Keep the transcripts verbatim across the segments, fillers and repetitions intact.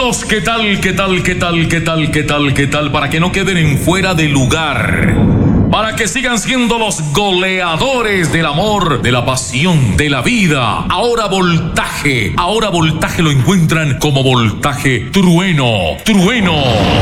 Amigos, ¿qué tal, qué tal, qué tal, qué tal, qué tal, qué tal? Para que no queden en fuera de lugar. Para que sigan siendo los goleadores del amor, de la pasión, de la vida. Ahora Voltaje. Ahora Voltaje lo encuentran como Voltaje Trueno. Trueno.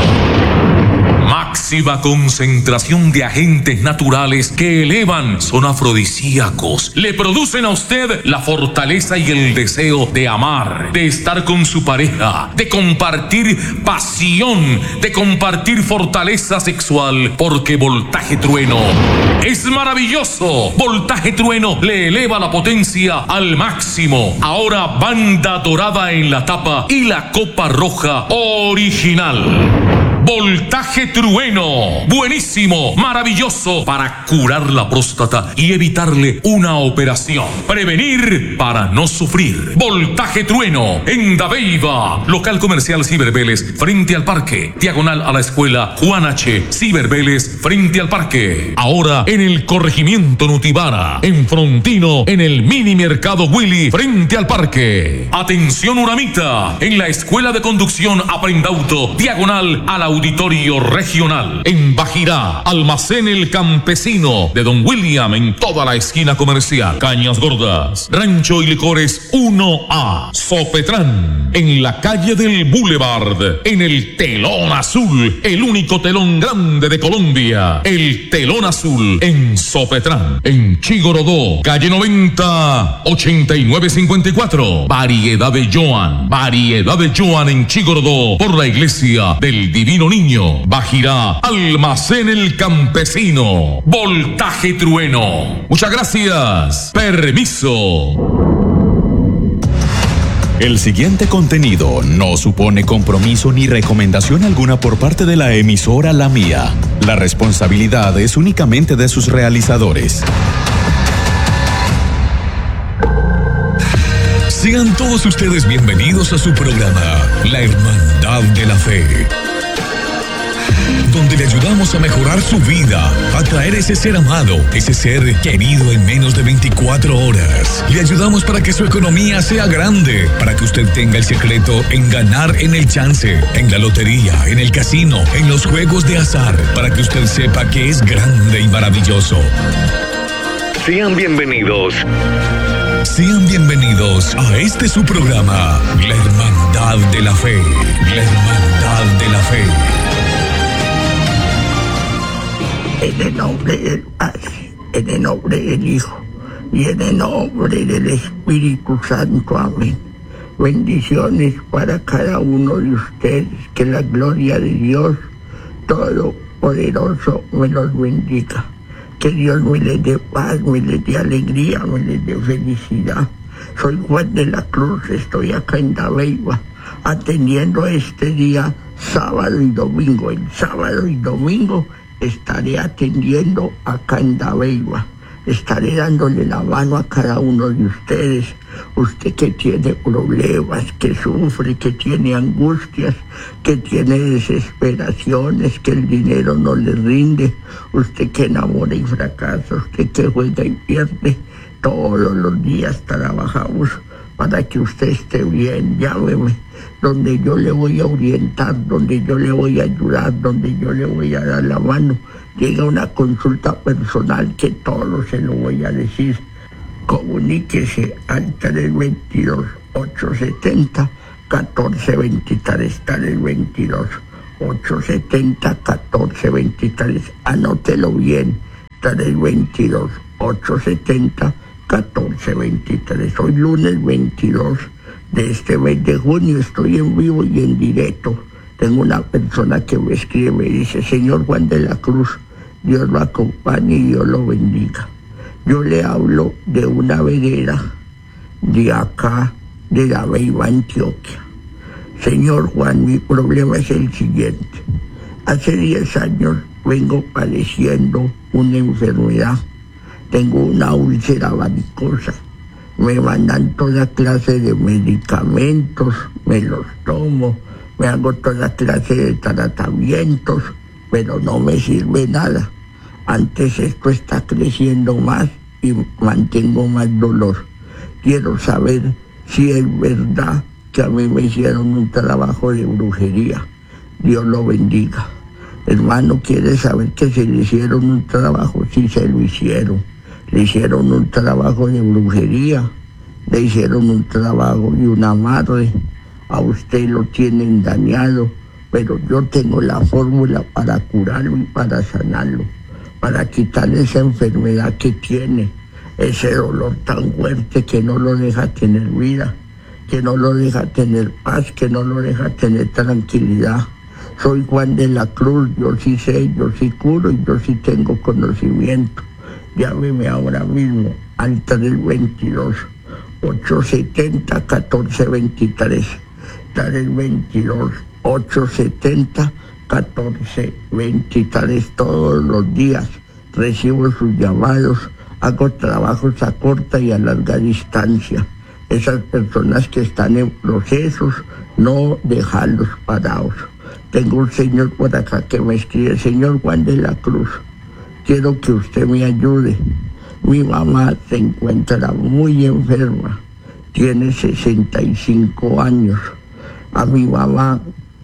Máxima concentración de agentes naturales que elevan, son afrodisíacos. Le producen a usted la fortaleza y el deseo de amar, de estar con su pareja, de compartir pasión, de compartir fortaleza sexual, porque Voltaje Trueno es maravilloso. Voltaje Trueno le eleva la potencia al máximo. Ahora banda dorada en la tapa y la copa roja original. Voltaje Trueno, buenísimo, maravilloso para curar la próstata y evitarle una operación. Prevenir para no sufrir. Voltaje Trueno en Dabeiba, local comercial Ciber Vélez, frente al parque, diagonal a la escuela Juan H. Ciber Vélez, frente al parque. Ahora en el corregimiento Nutibara, en Frontino, en el mini mercado Willy, frente al parque. Atención Uramita, en la escuela de conducción Aprendauto, diagonal a la Auditorio Regional. En Bajirá, Almacén El Campesino de Don William en toda la esquina comercial. Cañas Gordas, Rancho y Licores uno A. Sopetrán, en la calle del Boulevard, en el Telón Azul, el único telón grande de Colombia. El Telón Azul en Sopetrán. En Chigorodó, calle noventa, ochenta y nueve cincuenta y cuatro. Variedad de Joan, variedad de Joan en Chigorodó, por la iglesia del Divino Niño. Bajirá, Almacén El Campesino. Voltaje Trueno. Muchas gracias. Permiso. El siguiente contenido no supone compromiso ni recomendación alguna por parte de la emisora La Mía. La responsabilidad es únicamente de sus realizadores. Sean todos ustedes bienvenidos a su programa, La Hermandad de la Fe, donde le ayudamos a mejorar su vida, a traer ese ser amado, ese ser querido en menos de veinticuatro horas. Le ayudamos para que su economía sea grande, para que usted tenga el secreto en ganar en el chance, en la lotería, en el casino, en los juegos de azar, para que usted sepa que es grande y maravilloso. Sean bienvenidos. Sean bienvenidos a este su programa, La Hermandad de la Fe, La Hermandad de la Fe. En el nombre del Padre, en el nombre del Hijo y en el nombre del Espíritu Santo. Amén. Bendiciones para cada uno de ustedes. Que la gloria de Dios Todopoderoso me los bendiga. Que Dios me les dé paz, me les dé alegría, me les dé felicidad. Soy Juan de la Cruz, estoy acá en Dabeiba, atendiendo este día, sábado y domingo. El sábado y domingo estaré atendiendo acá en Dabeiba. Estaré dándole la mano a cada uno de ustedes. Usted que tiene problemas, que sufre, que tiene angustias, que tiene desesperaciones, que el dinero no le rinde. Usted que enamora y fracasa, usted que juega y pierde. Todos los días trabajamos para que usted esté bien. Llámeme, donde yo le voy a orientar, donde yo le voy a ayudar, donde yo le voy a dar la mano. Llega una consulta personal que todo se lo voy a decir. Comuníquese al tres dos dos, ocho siete cero, uno cuatro dos tres, tres dos dos, ocho siete cero, uno cuatro dos tres. Anótelo bien, tres dos dos, ocho siete cero, uno cuatro dos tres. Hoy lunes veintidós de este mes de junio, estoy en vivo y en directo. Tengo una persona que me escribe, me dice: señor Juan de la Cruz, Dios lo acompañe y Dios lo bendiga. Yo le hablo de una vereda de acá, de Dabeiba, Antioquia. Señor Juan, mi problema es el siguiente. Hace diez años vengo padeciendo una enfermedad. Tengo una úlcera varicosa. Me mandan toda clase de medicamentos, me los tomo, me hago toda clase de tratamientos, pero no me sirve nada. Antes esto está creciendo más y mantengo más dolor. Quiero saber si es verdad que a mí me hicieron un trabajo de brujería. Dios lo bendiga. Hermano, ¿quiere saber que se le hicieron un trabajo? Sí, se lo hicieron. Le hicieron un trabajo de brujería, le hicieron un trabajo de un amarre. A usted lo tienen dañado, pero yo tengo la fórmula para curarlo y para sanarlo, para quitarle esa enfermedad que tiene, ese dolor tan fuerte que no lo deja tener vida, que no lo deja tener paz, que no lo deja tener tranquilidad. Soy Juan de la Cruz, yo sí sé, yo sí curo y yo sí tengo conocimiento. Llámeme ahora mismo al tres veintidós, ochocientos setenta, catorce veintitrés. tres veintidós, ochocientos setenta, catorce veintitrés. Todos los días recibo sus llamados, hago trabajos a corta y a larga distancia. Esas personas que están en procesos, no dejarlos parados. Tengo un señor por acá que me escribe: señor Juan de la Cruz, quiero que usted me ayude. Mi mamá se encuentra muy enferma, tiene sesenta y cinco años. A mi mamá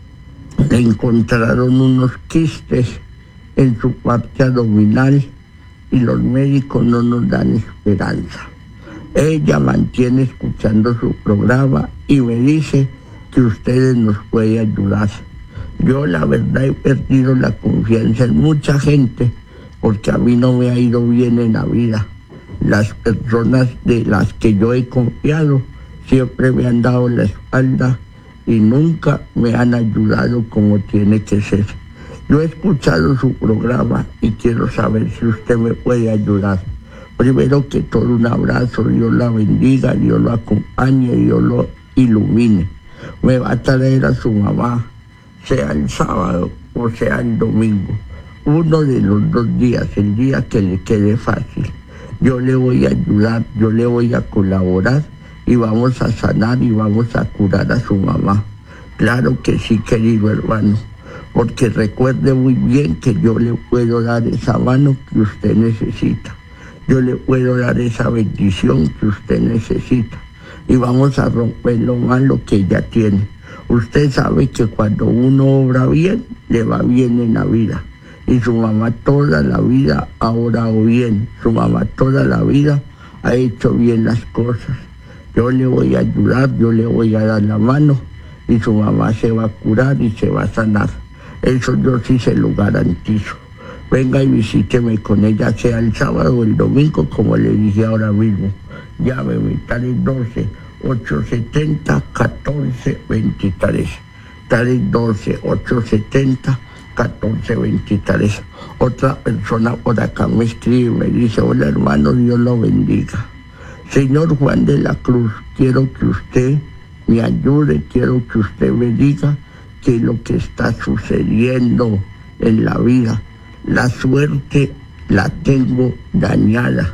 le encontraron unos quistes en su parte abdominal y los médicos no nos dan esperanza. Ella mantiene escuchando su programa y me dice que ustedes nos pueden ayudar. Yo la verdad he perdido la confianza en mucha gente porque a mí no me ha ido bien en la vida. Las personas de las que yo he confiado siempre me han dado la espalda y nunca me han ayudado como tiene que ser. Yo he escuchado su programa y quiero saber si usted me puede ayudar. Primero que todo, un abrazo, Dios la bendiga, Dios lo acompañe, Dios lo ilumine. Me va a traer a su mamá, sea el sábado o sea el domingo, uno de los dos días, el día que le quede fácil. Yo le voy a ayudar, yo le voy a colaborar y vamos a sanar y vamos a curar a su mamá. Claro que sí, querido hermano, porque recuerde muy bien que yo le puedo dar esa mano que usted necesita. Yo le puedo dar esa bendición que usted necesita y vamos a romper lo malo que ella tiene. Usted sabe que cuando uno obra bien, le va bien en la vida. Y su mamá toda la vida ha orado bien. Su mamá toda la vida ha hecho bien las cosas. Yo le voy a ayudar, yo le voy a dar la mano y su mamá se va a curar y se va a sanar. Eso yo sí se lo garantizo. Venga y visíteme con ella, sea el sábado o el domingo, como le dije ahora mismo. Llámeme, tres doce, ochocientos setenta, catorce veintitrés. tres doce, ochocientos setenta, catorce veintitrés. Otra persona por acá me escribe y me dice: hola hermano, Dios lo bendiga. Señor Juan de la Cruz, quiero que usted me ayude, quiero que usted me diga qué es lo que está sucediendo en la vida. La suerte la tengo dañada.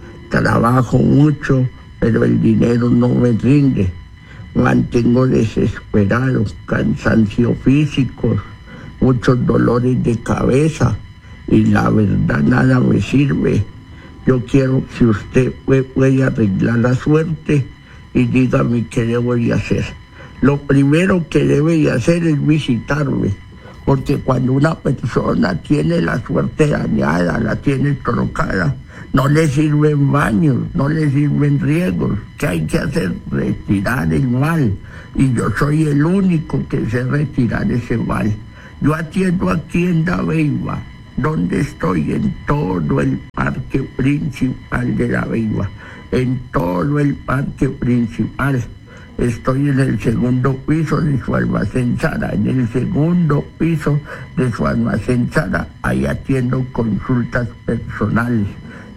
Trabajo mucho, pero el dinero no me rinde. Mantengo desesperado, cansancio físico, muchos dolores de cabeza y la verdad nada me sirve. Yo quiero si usted puede, puede arreglar la suerte y dígame qué debo de hacer. Lo primero que debe de hacer es visitarme, porque cuando una persona tiene la suerte dañada, la tiene trocada, no le sirven baños, no le sirven riegos. ¿Qué hay que hacer? Retirar el mal. Y yo soy el único que sé retirar ese mal. Yo atiendo aquí en Dabeiba, donde estoy en todo el parque principal de Dabeiba, en todo el parque principal. Estoy en el segundo piso de su almacén Sara, en el segundo piso de su almacén Sara, ahí atiendo consultas personales.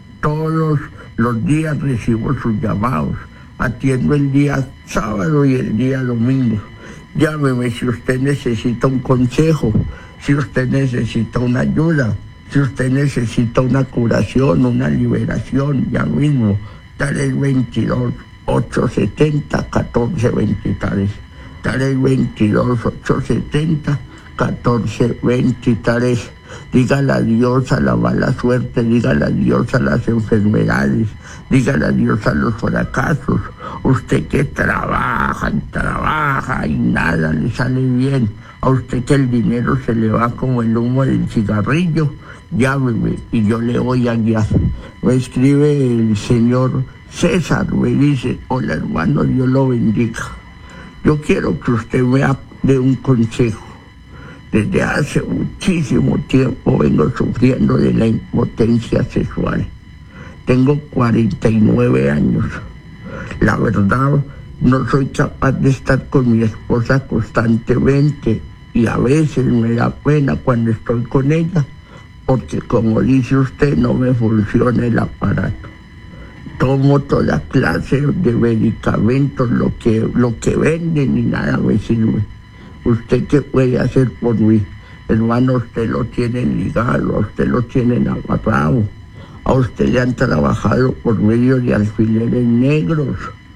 Todos los días recibo sus llamados, atiendo el día sábado y el día domingo. Llámeme si usted necesita un consejo, si usted necesita una ayuda, si usted necesita una curación, una liberación, ya mismo, tres veintidós, ochocientos setenta, catorce veintitrés. tres veintidós, ochocientos setenta, catorce veintitrés. dígale adiós a la mala suerte, dígale adiós a las enfermedades, dígale adiós a los fracasos. Usted que trabaja y trabaja y nada le sale bien, a usted que el dinero se le va como el humo del cigarrillo, llámeme y yo le voy a guiar. Me escribe el señor César, me dice: hola hermano, Dios lo bendiga. Yo quiero que usted me dé un consejo. Desde hace muchísimo tiempo vengo sufriendo de la impotencia sexual. Tengo cuarenta y nueve años. La verdad, no soy capaz de estar con mi esposa constantemente y a veces me da pena cuando estoy con ella, porque como dice usted, no me funciona el aparato. Tomo toda clase de medicamentos, lo que, lo que venden y nada me sirve. ¿Usted qué puede hacer por mí? Hermano, usted lo tienen ligado, a usted lo tienen amarrado, a usted le han trabajado por medio de alfileres negros,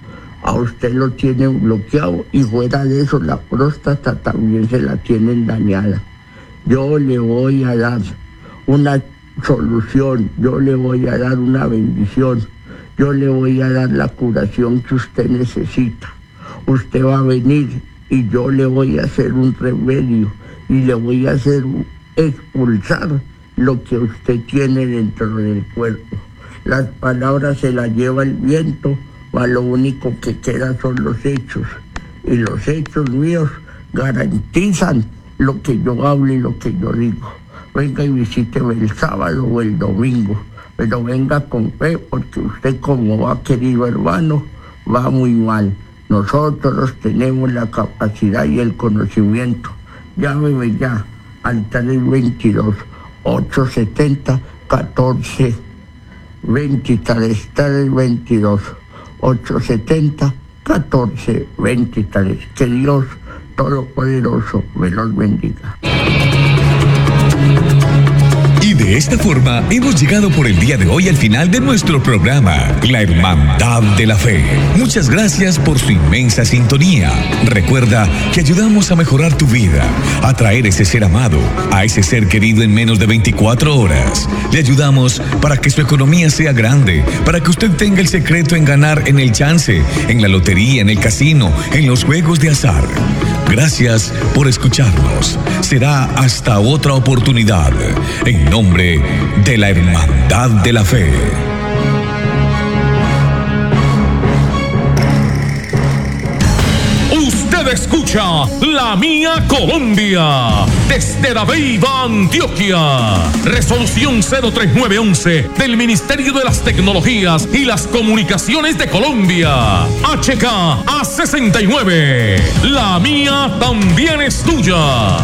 a usted lo tienen bloqueado y fuera de eso la próstata también se la tienen dañada. Yo le voy a dar una solución, yo le voy a dar una bendición, yo le voy a dar la curación que usted necesita. Usted va a venir y yo le voy a hacer un remedio y le voy a hacer expulsar lo que usted tiene dentro del cuerpo. Las palabras se las lleva el viento, mas lo único que queda son los hechos. Y los hechos míos garantizan lo que yo hablo y lo que yo digo. Venga y visíteme el sábado o el domingo, pero venga con fe, porque usted, como va, querido hermano, va muy mal. Nosotros tenemos la capacidad y el conocimiento. Llámeme ya al tres dos, ocho setenta, catorce veintitrés, tres dos, ocho setenta, catorce veintitrés. Que Dios Todopoderoso me los bendiga. Y de esta forma hemos llegado por el día de hoy al final de nuestro programa, La Hermandad de la Fe. Muchas gracias por su inmensa sintonía. Recuerda que ayudamos a mejorar tu vida, a traer ese ser amado, a ese ser querido en menos de veinticuatro horas. Le ayudamos para que su economía sea grande, para que usted tenga el secreto en ganar en el chance, en la lotería, en el casino, en los juegos de azar. Gracias por escucharnos. Será hasta otra oportunidad. En nombre de la Hermandad de la Fe. Usted escucha La Mía Colombia desde La Beiba, Antioquia. Resolución cero tres nueve once del Ministerio de las Tecnologías y las Comunicaciones de Colombia. H K A sesenta y nueve. La mía también es tuya.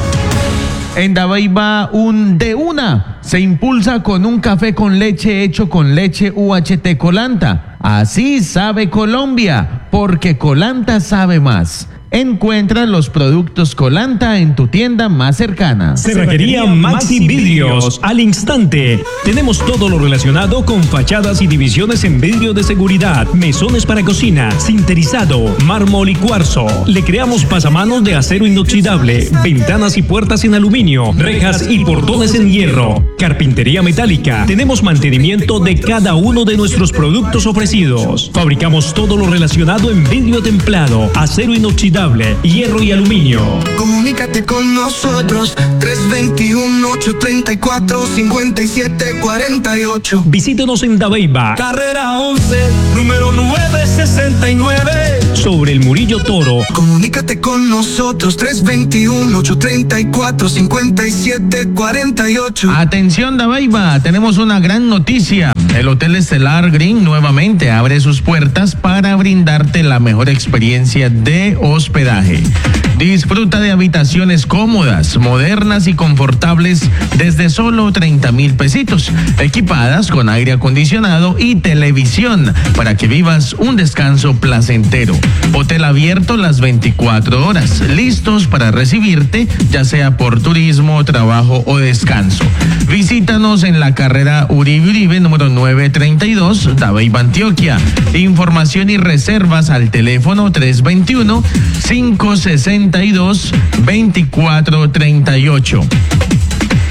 En Dabeiba, un de una se impulsa con un café con leche hecho con leche U H T Colanta. Así sabe Colombia, porque Colanta sabe más. Encuentra los productos Colanta en tu tienda más cercana. Cerrajería Maxi Vidrios, al instante. Tenemos todo lo relacionado con fachadas y divisiones en vidrio de seguridad, mesones para cocina, sinterizado, mármol y cuarzo. Le creamos pasamanos de acero inoxidable, ventanas y puertas en aluminio, rejas y portones en hierro, carpintería metálica. Tenemos mantenimiento de cada uno de nuestros productos ofrecidos. Fabricamos todo lo relacionado en vidrio templado, acero inoxidable, hierro y aluminio. Comunícate con nosotros tres dos uno, ocho tres cuatro, cinco siete cuatro ocho. Visítenos en Dabeiba, Carrera once, número nueve sesenta y nueve, sobre el Murillo Toro. Comunícate con nosotros tres dos uno, ocho tres cuatro, cinco siete cuatro ocho. Atención Dabeiba, tenemos una gran noticia. El Hotel Estelar Green nuevamente abre sus puertas para brindarte la mejor experiencia de hospedaje. Disfruta de habitaciones cómodas, modernas y confortables desde solo treinta mil pesitos, equipadas con aire acondicionado y televisión para que vivas un descanso placentero. Hotel abierto las veinticuatro horas, listos para recibirte, ya sea por turismo, trabajo o descanso. Visítanos en la carrera Uribe Uribe número nueve treinta y dos, Dabeiba, Antioquia. Información y reservas al teléfono tres dos uno, cinco seis dos, dos cuatro tres ocho.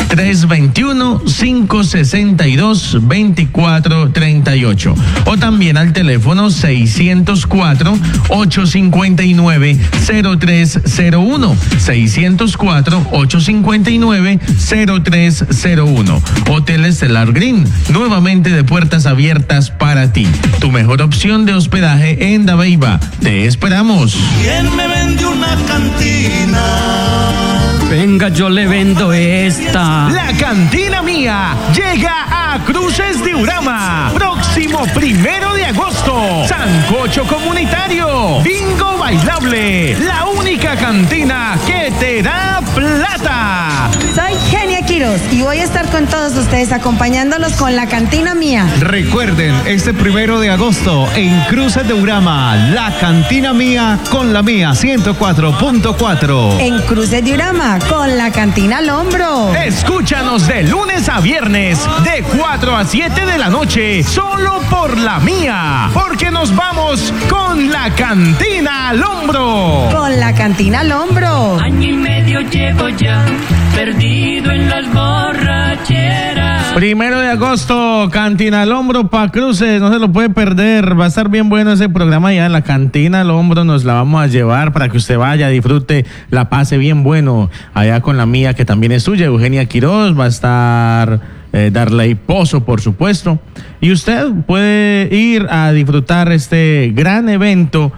tres dos uno, cinco seis dos, dos cuatro tres ocho o también al teléfono seiscientos cuatro, ochocientos cincuenta y nueve, cero tres cero uno, seiscientos cuatro, ochocientos cincuenta y nueve, cero tres cero uno. Hotel Estelar Green, nuevamente de puertas abiertas para ti. Tu mejor opción de hospedaje en Dabeiba. Te esperamos. ¿Quién me vende una cantina? Venga, yo le vendo esta. La cantina mía llega a Cruces de Urama. Próximo primero de agosto. Sancocho comunitario. Bingo bailable. La única cantina que te da plata. Soy Genia Quiroz y voy a estar con todos ustedes acompañándolos con la cantina mía. Recuerden, este primero de agosto en Cruces de Urama, la cantina mía con la mía ciento cuatro punto cuatro. En Cruces de Urama, con la cantina al hombro. Escúchanos de lunes a viernes, de cuatro a siete de la noche, solo por la mía, porque nos vamos con la cantina al hombro. Con la cantina al hombro. Año y medio llevo ya, perdido en las borracheras. Primero de agosto, Cantina al Hombro pa' Cruces, no se lo puede perder, va a estar bien bueno ese programa ya en la Cantina al Hombro, nos la vamos a llevar para que usted vaya, disfrute, la pase bien bueno, allá con la mía que también es suya, Eugenia Quiroz, va a estar eh, Darley Pozo, por supuesto, y usted puede ir a disfrutar este gran evento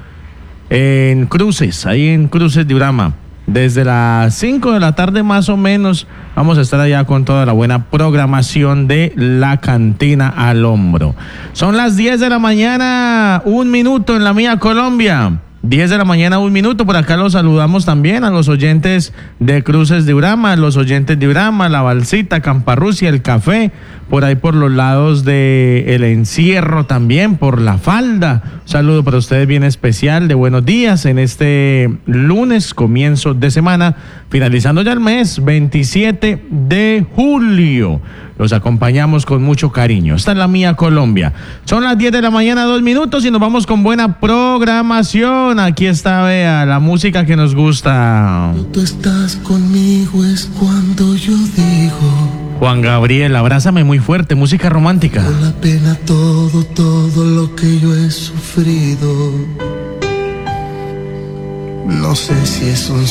en Cruces, ahí en Cruces de Urama. Desde las cinco de la tarde más o menos vamos a estar allá con toda la buena programación de la Cantina al Hombro. Son las diez de la mañana, un minuto en la mía Colombia. diez de la mañana, un minuto. Por acá los saludamos también a los oyentes de Cruces de Urama, los oyentes de Urama, La Balsita, Camparrucia, El Café, por ahí por los lados de El Encierro también, por La Falda. Un saludo para ustedes bien especial de buenos días en este lunes, comienzo de semana, finalizando ya el mes, veintisiete de julio. Los acompañamos con mucho cariño. Esta es la mía Colombia. Son las diez de la mañana, dos minutos y nos vamos con buena programación. Aquí está, vea, la música que nos gusta. Cuando tú estás conmigo es cuando yo digo. Juan Gabriel, abrázame muy fuerte, música romántica. Por la pena todo, todo lo que yo he sufrido. No sé si es un